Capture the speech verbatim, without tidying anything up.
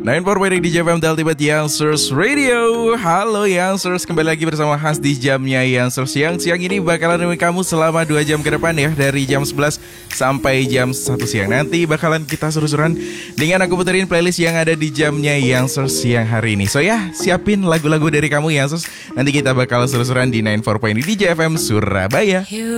sembilan puluh empat di D J F M The Ultimate Youngsters Radio. Halo Youngsters, kembali lagi bersama Hans di jamnya Youngsters. Yang siang ini bakalan nemenin kamu selama dua jam ke depan ya. Dari jam sebelas sampai jam satu siang. Nanti bakalan kita seru-seruan dengan aku puterin playlist yang ada di jamnya Youngsters siang hari ini. So ya, siapin lagu-lagu dari kamu Youngsters. Nanti kita bakal seru-seruan di sembilan puluh empat di D J F M Surabaya.